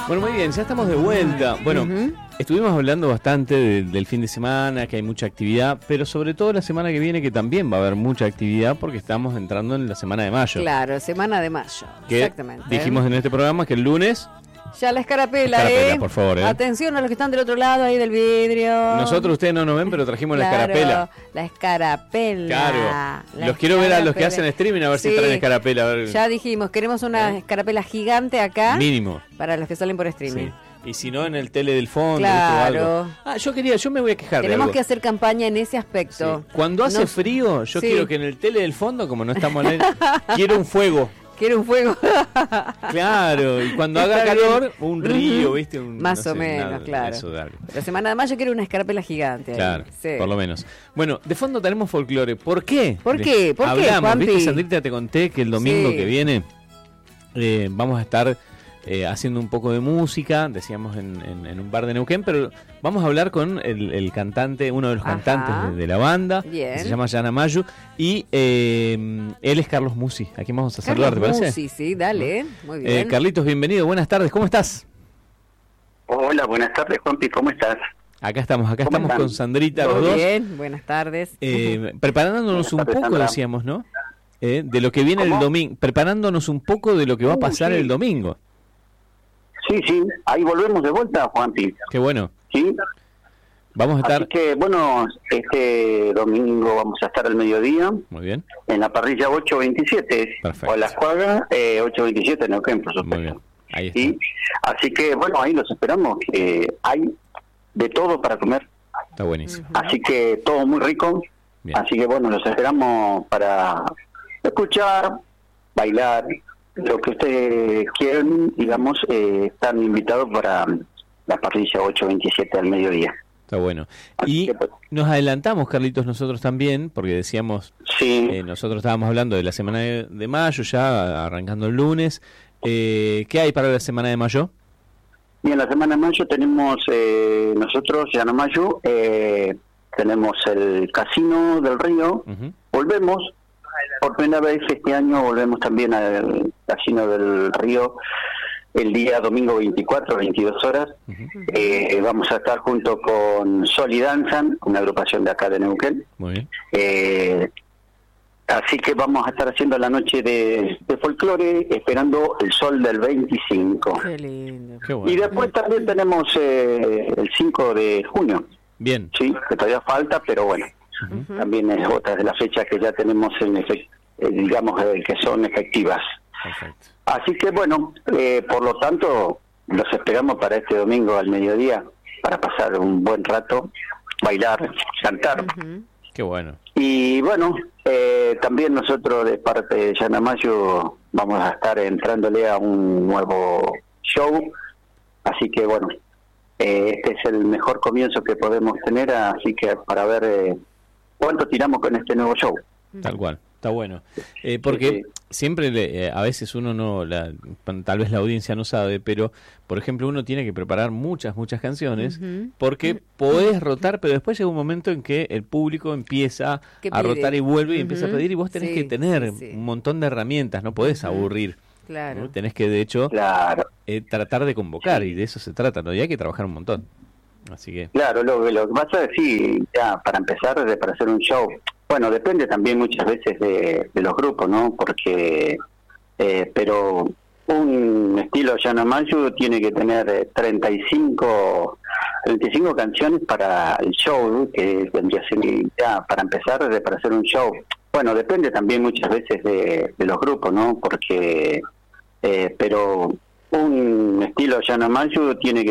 Bueno, muy bien, ya estamos de vuelta. Bueno, estuvimos hablando bastante del fin de semana, que hay mucha actividad, pero sobre todo la semana que viene, que también va a haber mucha actividad, porque estamos entrando en la semana de mayo. Claro, semana de mayo, exactamente. Dijimos en este programa que el lunes... Ya la escarapela, por favor, Atención a los que están del otro lado ahí del vidrio. Nosotros, ustedes no nos ven, pero trajimos la escarapela. La escarapela. Claro. Los quiero ver a los que hacen streaming, a ver si traen escarapela. A ver. Ya dijimos, queremos una escarapela gigante acá. Mínimo. Para los que salen por streaming. Sí. Y si no, en el tele del fondo. Claro. Yo me voy a quejar Tenemos de algo. que hacer campaña en ese aspecto. Sí. Cuando hace frío, yo quiero que en el tele del fondo, como no estamos en quiero un fuego. Quiero un fuego. Claro, y cuando haga calor, un río, ¿viste? Más o menos, claro. La semana de mayo quiero una escarapela gigante. Claro, sí. Por lo menos. Bueno, de fondo tenemos folclore. ¿Por qué? ¿Por qué? ¿Por qué, Hablamos, Juanpi? ¿viste, Sandrita? Te conté que el domingo que viene vamos a estar haciendo un poco de música, decíamos en un bar de Neuquén, pero vamos a hablar con el cantante, uno de los cantantes de la banda, que se llama Yana Mayu, y él es Carlos Musi, a quien vamos a saludar, ¿te parece? Musi, sí, dale, muy bien. Carlitos, bienvenido, buenas tardes, ¿cómo estás? Hola, buenas tardes, Juanpi, ¿cómo estás? Acá estamos con Sandrita, los dos. Muy bien, buenas tardes. Preparándonos un poco, Sandra. decíamos, ¿no? De lo que viene el domingo, preparándonos un poco de lo que va a pasar el domingo. Sí, ahí volvemos de vuelta, Juanpi. Qué bueno. Sí. Vamos a estar... Así que, bueno, este domingo vamos a estar al mediodía. Muy bien. En la parrilla 827. Perfecto. O la escuadra 827 en Neuquén, por supuesto. Muy bien. Ahí está. ¿Sí? Así que, bueno, ahí los esperamos, que hay de todo para comer. Está buenísimo. Así que todo muy rico. Bien. Así que, bueno, los esperamos para escuchar, bailar, lo que ustedes quieran, digamos, están invitados para la parrilla 827 al mediodía. Está bueno. Así Y que, pues, nos adelantamos, Carlitos, nosotros también, porque decíamos, sí. Nosotros estábamos hablando de la semana de mayo, ya arrancando el lunes. ¿Qué hay para la semana de mayo? Y en la semana de mayo tenemos, nosotros, Yana Mayu, tenemos el Casino del Río, volvemos, por primera vez este año volvemos también al Casino del Río el día domingo 24, 22 horas. Vamos a estar junto con Sol y Danzan, una agrupación de acá de Neuquén. Muy bien. Así que vamos a estar haciendo la noche de folclore, esperando el sol del 25. Qué lindo. Qué bueno. Y después también tenemos el 5 de junio. Bien. Sí, que todavía falta, pero bueno, también es otra de las fechas que ya tenemos digamos, que son efectivas. Perfecto. Así que bueno, por lo tanto, los esperamos para este domingo al mediodía, para pasar un buen rato, bailar, cantar. Qué bueno. Y bueno, también nosotros de parte de Yana Mayu vamos a estar entrándole a un nuevo show, así que bueno, este es el mejor comienzo que podemos tener, así que para ver cuánto tiramos con este nuevo show. Tal cual, está bueno. Porque siempre, a veces uno no, tal vez la audiencia no sabe, pero por ejemplo uno tiene que preparar muchas canciones, porque podés rotar, pero después llega un momento en que el público empieza a rotar y vuelve y empieza a pedir, y vos tenés que tener un montón de herramientas, no podés aburrir. Claro. ¿no? Tenés que, de hecho, tratar de convocar, y de eso se trata, ¿no? Y hay que trabajar un montón. Así que... Claro, lo que pasa es sí, ya para empezar, para hacer un show, bueno, depende también muchas veces de los grupos, ¿no? Porque, pero un estilo Yana Mayu tiene que tener 35 canciones para el show, que tendría que ser ya para empezar, para hacer un show. Bueno, depende también muchas veces de los grupos, ¿no? Porque, pero un estilo Yana Mayu tiene que